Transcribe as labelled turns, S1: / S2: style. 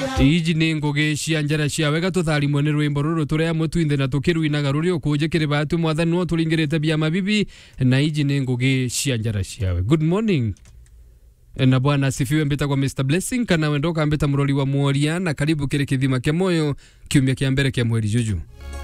S1: iji ni ngugi cia njara cia wega tutharimwe ni rwimbo ruru turia mutwinde na tukiruinaga ruri ukujikire batu mwathani no turingirite bia mabibi na iji ni ngugi cia njara cia we. Good morning. Na bwana sifiwe, mbita kwa Mr. Blessing kana wendoka mbita muroli wa muoria na karibu kile kithima kia moyo kiumia kia mbere kia mweri juju.